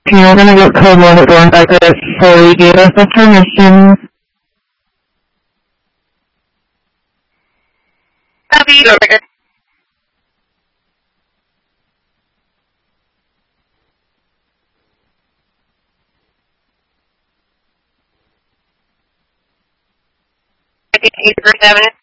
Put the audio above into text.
You're gonna get code 1 at door back, so you gave us the permission. Copy, door back. I think 81st Avenue.